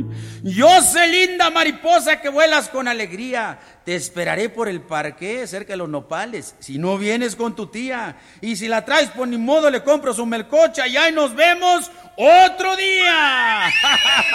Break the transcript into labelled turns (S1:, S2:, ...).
S1: Yo sé, linda mariposa que vuelas con alegría, te esperaré por el parque cerca de los nopales, si no vienes con tu tía. Y si la traes, pues ni modo, le compro su melcocha y ahí nos vemos otro día.